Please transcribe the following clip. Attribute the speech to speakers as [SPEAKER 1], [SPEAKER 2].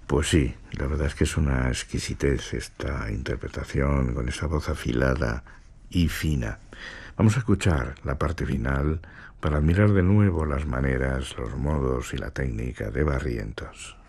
[SPEAKER 1] Pues sí, la verdad es que es una exquisitez esta interpretación con esa voz afilada y fina. Vamos a escuchar la parte final para admirar de nuevo las maneras, los modos y la técnica de Barrientos.